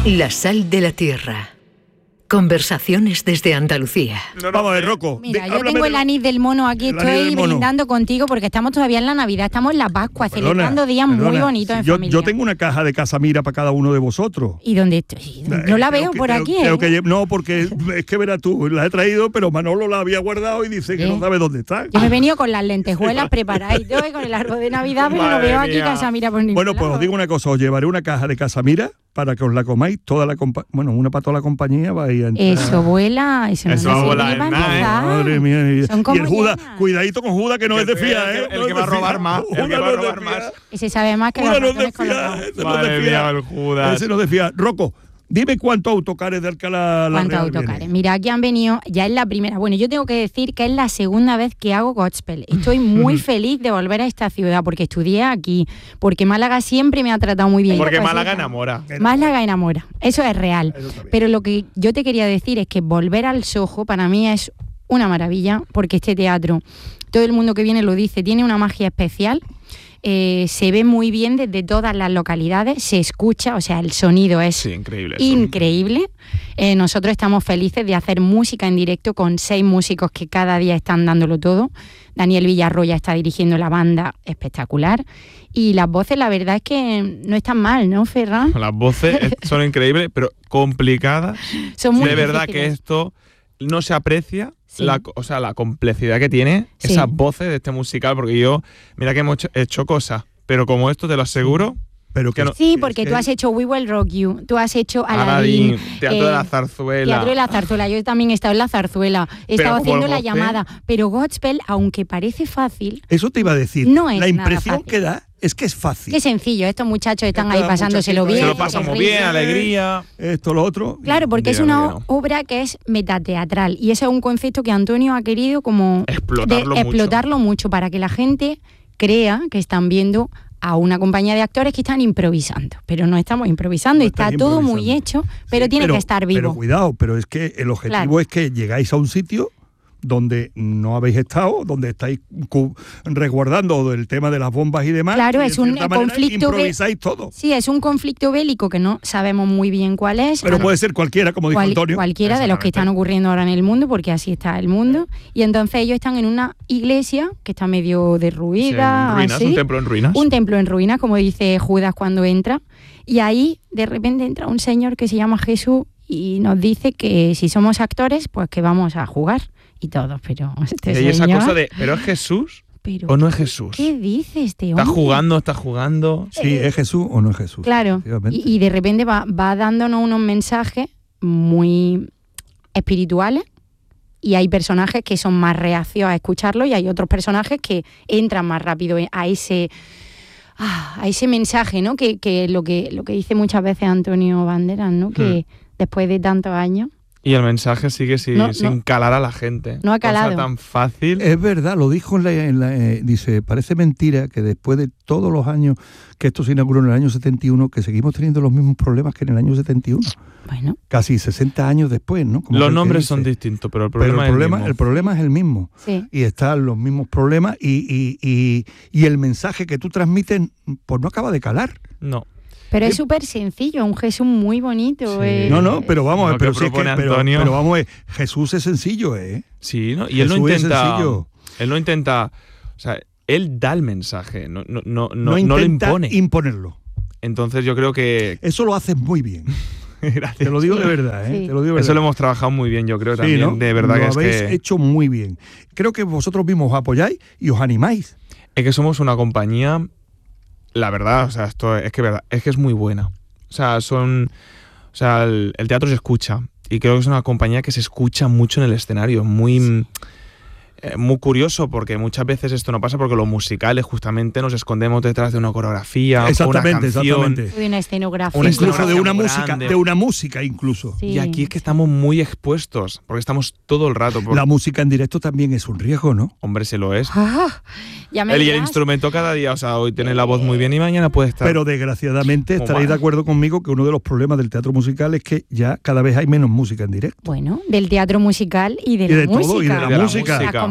La sal de la tierra. Conversaciones desde Andalucía. Vamos a ver, Rocco. Mira, yo tengo el anís del mono aquí, estoy brindando contigo porque estamos todavía en la Navidad, estamos en la Pascua, celebrando días muy bonitos en familia. Yo tengo una caja de Casamira para cada uno de vosotros. ¿Y dónde estoy? No la veo por aquí, no, porque es que verás tú, la he traído, pero Manolo la había guardado y dice que no sabe dónde está. Yo me he venido con las lentejuelas preparadas y todo, y con el árbol de Navidad, pero no veo aquí Casamira por ningún lado. Bueno, pues os digo una cosa, os llevaré una caja de Casamira para que os la comáis, una para toda la compañía va a ir a entrar. Eso vuela, eso no va a volar en nada, Madre mía. Son y el Judas, cuidadito con Judas que no es de fía, ¿eh? El que va a robar más. El que va a robar más. Ese sabe más que Judas los no es de fía. Madre mía, el Judas. Ese no es de fía. Rocco, dime cuántos autocares de Alcalá la ¿Cuántos Real autocares? vienen? Mira, aquí han venido, ya es la primera. Bueno, yo tengo que decir que es la segunda vez que hago gospel. Estoy muy feliz de volver a esta ciudad porque estudié aquí, porque Málaga siempre me ha tratado muy bien. Porque Málaga enamora. Málaga enamora, eso es real. Pero lo que yo te quería decir es que volver al Soho para mí es una maravilla, porque este teatro, todo el mundo que viene lo dice, tiene una magia especial. Se ve muy bien desde todas las localidades, se escucha, o sea, el sonido es increíble. Nosotros estamos felices de hacer música en directo con 6 músicos que cada día están dándolo todo. Daniel Villarroya está dirigiendo la banda, espectacular. Y las voces, la verdad es que no están mal, ¿no, Ferran? Las voces son increíbles, pero complicadas. Son muy de verdad difíciles. que esto no se aprecia. Sí. La complejidad que tiene esas voces de este musical, porque mira que hemos hecho cosas, pero como esto te lo aseguro. Pero que no, sí, porque tú has hecho We Will Rock You, tú has hecho Aladdin, Teatro de la Zarzuela. Teatro de la Zarzuela, yo también he estado en la Zarzuela, he estado haciendo la llamada, pero gospel, aunque parece fácil, eso te iba a decir, no es la impresión nada fácil. que da es que es fácil. Qué sencillo, estos muchachos están ahí pasándoselo bien. Se lo pasan muy bien, alegría. Esto, lo otro. Claro, porque es una obra que es metateatral y ese es un concepto que Antonio ha querido como explotarlo mucho para que la gente crea que están viendo a una compañía de actores que están improvisando, pero no estamos improvisando, está todo muy hecho, pero tiene que estar vivo. Pero cuidado, pero es que el objetivo es que llegáis a un sitio donde no habéis estado, donde estáis resguardando el tema de las bombas y demás. Claro, y es un conflicto. Improvisáis todo. Sí, es un conflicto bélico que no sabemos muy bien cuál es. Pero puede ser cualquiera, como dijo Antonio. Cualquiera de los que están ocurriendo ahora en el mundo, porque así está el mundo. Y entonces ellos están en una iglesia que está medio derruida. Sí, ruinas, un templo en ruinas. Un templo en ruinas, como dice Judas cuando entra. Y ahí, de repente, entra un señor que se llama Jesús y nos dice que si somos actores, pues que vamos a jugar. Y todos, pero y esa cosa de, ¿pero es Jesús o no es Jesús? ¿Qué dice este hombre? Está jugando. Sí, ¿es Jesús o no es Jesús? Claro, y de repente va dándonos unos mensajes muy espirituales y hay personajes que son más reacios a escucharlo y hay otros personajes que entran más rápido a ese mensaje, ¿no? Que lo que dice muchas veces Antonio Banderas, ¿no? Que después de tantos años... Y el mensaje sigue sin calar a la gente. No ha calado. Cosa tan fácil. Es verdad, lo dijo dice, parece mentira que después de todos los años que esto se inauguró en el año 71, que seguimos teniendo los mismos problemas que en el año 71. Bueno. Casi 60 años después, ¿no? Como los nombres son distintos, pero el problema es el mismo. Sí. Y están los mismos problemas y el mensaje que tú transmites, pues no acaba de calar. No. Pero es súper sencillo, un Jesús muy bonito. Sí. No, pero vamos, pero vamos, Jesús es sencillo, ¿eh? Sí, ¿no? Y él no intenta, o sea, él da el mensaje, no lo impone. Imponerlo. Entonces yo creo que eso lo haces muy bien. Gracias. Te lo digo de verdad, ¿eh? Sí. Te lo digo de eso verdad. lo hemos trabajado muy bien, yo creo también, ¿no? de verdad lo habéis hecho muy bien. Creo que vosotros mismos os apoyáis y os animáis. Es que somos una compañía. La verdad, o sea, esto es que es muy buena. O sea, el teatro se escucha y creo que es una compañía que se escucha mucho en el escenario, muy curioso porque muchas veces esto no pasa porque los musicales justamente nos escondemos detrás de una coreografía, una canción, de una escenografía, incluso de una música incluso. Sí. Y aquí es que estamos muy expuestos porque estamos todo el rato. La música en directo también es un riesgo, ¿no? Hombre, se lo es. Y el instrumento cada día, o sea, hoy tiene la voz muy bien y mañana puede estar. Pero desgraciadamente estaréis de acuerdo conmigo que uno de los problemas del teatro musical es que ya cada vez hay menos música en directo. Bueno, del teatro musical y de la música. Todo, y de la música.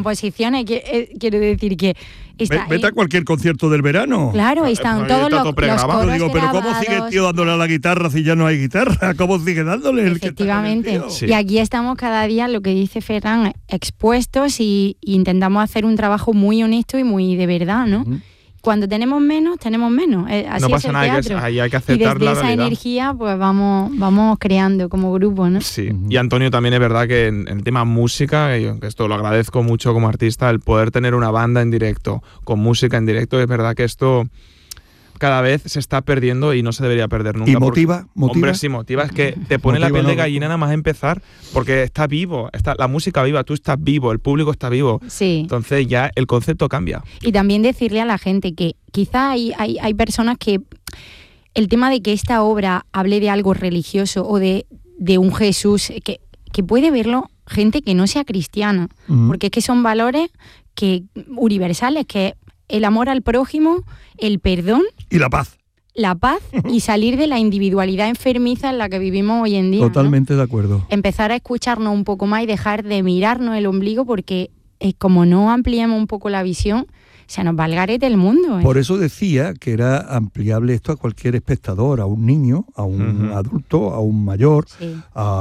composiciones, quiero decir que... Vete a cualquier concierto del verano. Claro, están todos los coros digo, pero ¿cómo sigue el tío dándole a la guitarra si ya no hay guitarra? ¿Cómo sigue dándole? Efectivamente. Y aquí estamos cada día, lo que dice Ferran, expuestos y intentamos hacer un trabajo muy honesto y muy de verdad, ¿no? Cuando tenemos menos, tenemos menos. Así no pasa es el nada, teatro. ahí hay que aceptar y desde la esa realidad. energía pues vamos creando como grupo, ¿no? Sí, y Antonio también es verdad que en el tema música, y que esto lo agradezco mucho como artista, el poder tener una banda en directo, con música en directo, es verdad que esto cada vez se está perdiendo y no se debería perder nunca. ¿Y motiva? Hombre, sí, motiva. Es que te pone la piel de gallina nada más empezar, porque está vivo, está la música viva, tú estás vivo, el público está vivo. Sí. Entonces ya el concepto cambia. Y también decirle a la gente que quizá hay personas que el tema de que esta obra hable de algo religioso o de un Jesús, que puede verlo gente que no sea cristiana, porque es que son valores universales, que el amor al prójimo, el perdón y la paz y salir de la individualidad enfermiza en la que vivimos hoy en día. Totalmente, ¿no? de acuerdo. Empezar a escucharnos un poco más y dejar de mirarnos el ombligo, porque como no ampliemos un poco la visión, se nos va el garete el mundo. Por eso decía que era ampliable esto a cualquier espectador, a un niño, a un adulto, a un mayor, sí.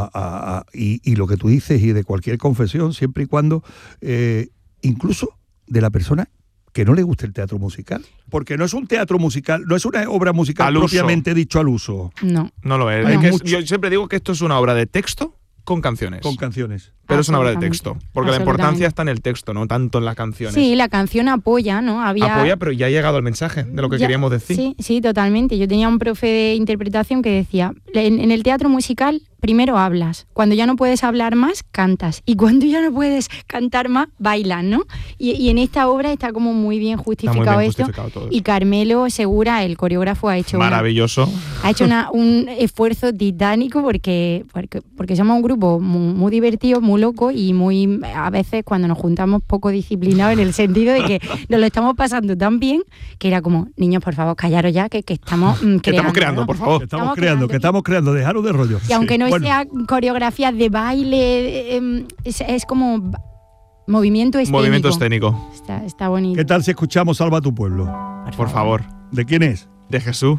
Y lo que tú dices, y de cualquier confesión, siempre y cuando, incluso de la persona que no le guste el teatro musical, porque no es un teatro musical, no es una obra musical al propiamente dicho al uso. No lo es. No. Es que yo siempre digo que esto es una obra de texto con canciones. Con canciones. Pero es una obra de texto, porque la importancia está en el texto, no tanto en las canciones. Sí, la canción apoya, ¿no? Apoya, pero ya ha llegado el mensaje de lo que queríamos decir. Sí, totalmente. Yo tenía un profe de interpretación que decía, en el teatro musical primero hablas, cuando ya no puedes hablar más, cantas, y cuando ya no puedes cantar más, bailas, ¿no? Y en esta obra está como muy bien justificado, todo y Carmelo Segura, el coreógrafo, ha hecho maravilloso. Ha hecho un esfuerzo titánico porque somos un grupo muy divertido, muy loco y muy, a veces cuando nos juntamos, poco disciplinados, en el sentido de que nos lo estamos pasando tan bien que era como, niños, por favor, callaros ya, que estamos creando. Que estamos creando, ¿no? por favor. Que estamos creando, dejaros de rollo. Y aunque no sea coreografía de baile, es como movimiento escénico. Movimiento escénico. Está bonito. ¿Qué tal si escuchamos Salva tu pueblo? Por favor. ¿De quién es? De Jesús.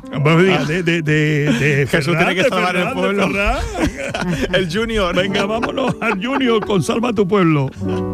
De Jesús tiene que salvar el pueblo. El Junior. Venga, vámonos al Junior con Salva tu pueblo.